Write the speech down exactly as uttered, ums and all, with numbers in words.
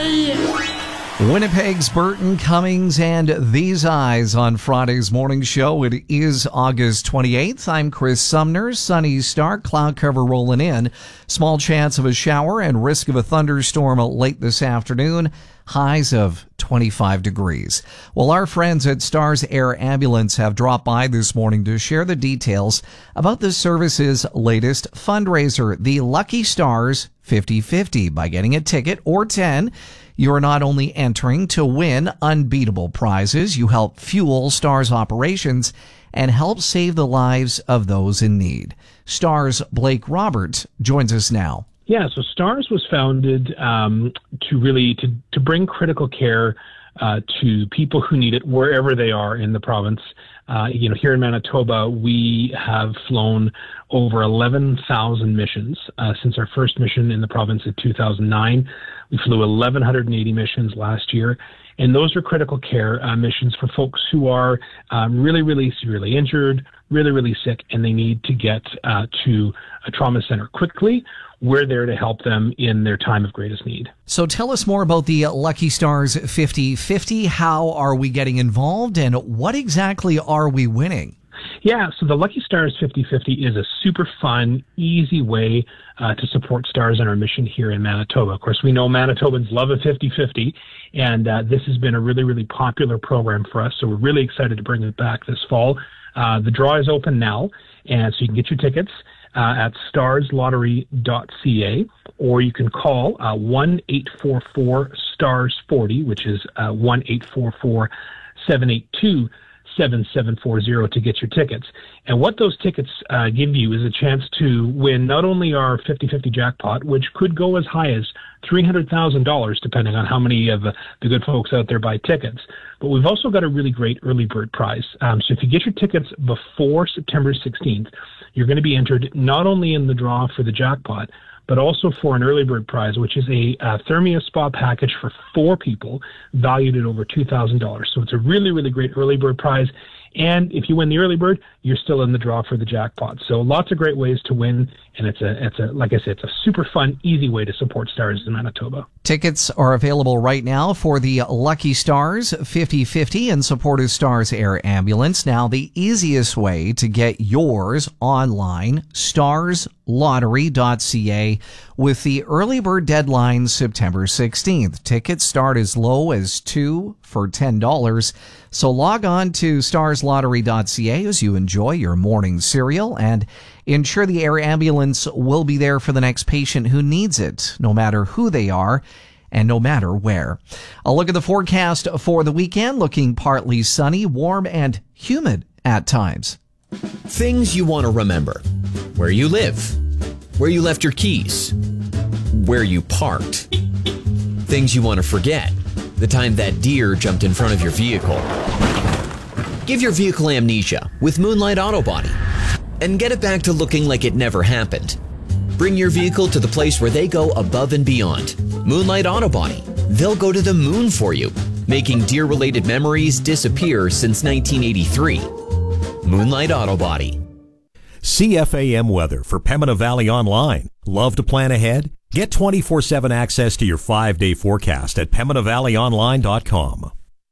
Winnipeg's Burton Cummings and These Eyes on Friday's morning show. It is August twenty-eighth. I'm Chris Sumner. Sunny start, cloud cover rolling in. Small chance of a shower and risk of a thunderstorm late this afternoon. Highs of twenty-five degrees. Well, our friends at Stars Air Ambulance have dropped by this morning to share the details about the service's latest fundraiser, the Lucky Stars fifty fifty. By getting a ticket or ten, you are not only entering to win unbeatable prizes, you help fuel Stars operations and help save the lives of those in need. Stars Blake Robert joins us now. Yeah, so Stars was founded um, to really to, to bring critical care uh, to people who need it wherever they are in the province. Uh, you know, here in Manitoba, we have flown over eleven thousand missions uh, since our first mission in the province in two thousand nine. We flew one thousand one hundred eighty missions last year, and those are critical care uh, missions for folks who are um, really, really severely injured, really, really sick, and they need to get uh, to a trauma center quickly. We're there to help them in their time of greatest need. So tell us more about the Lucky Stars fifty fifty. How are we getting involved, and what exactly are we winning? Yeah, so the Lucky Stars fifty fifty is a super fun, easy way uh, to support Stars on our mission here in Manitoba. Of course, we know Manitobans love a fifty fifty, and uh, this has been a really, really popular program for us, so we're really excited to bring it back this fall. Uh, the draw is open now, and so you can get your tickets uh, at stars lottery dot c a, or you can call uh, one eight four four stars forty, which is uh, one eight four four seven eight two seven seven four zero to get your tickets. And what those tickets uh, give you is a chance to win not only our fifty fifty jackpot, which could go as high as three hundred thousand dollars, depending on how many of the, the good folks out there buy tickets, but we've also got a really great early bird prize. Um, so if you get your tickets before September sixteenth, you're going to be entered not only in the draw for the jackpot, but also for an early bird prize, which is a uh, Thermia spa package for four people valued at over two thousand dollars. So it's a really, really great early bird prize. And if you win the early bird, you're still in the draw for the jackpot. So lots of great ways to win. And it's a, it's a, like I said, it's a super fun, easy way to support Stars in Manitoba. Tickets are available right now for the Lucky Stars fifty fifty in support of Stars Air Ambulance. Now, the easiest way to get yours online, stars lottery dot c a, with the early bird deadline September sixteenth. Tickets start as low as two for ten dollars. So log on to stars lottery dot c a as you enjoy your morning cereal and ensure the air ambulance will be there for the next patient who needs it, no matter who they are and no matter where. A look at the forecast for the weekend, looking partly sunny, warm, and humid at times. Things you want to remember. Where you live. Where you left your keys. Where you parked. Things you want to forget. The time that deer jumped in front of your vehicle. Give your vehicle amnesia with Moonlight Auto Body and get it back to looking like it never happened. Bring your vehicle to the place where they go above and beyond. Moonlight Auto Body. They'll go to the moon for you, making deer-related memories disappear since nineteen eighty-three. Moonlight Auto Body. C F A M weather for Pembina Valley Online. Love to plan ahead? Get twenty-four seven access to your five-day forecast at pembina valley online dot com.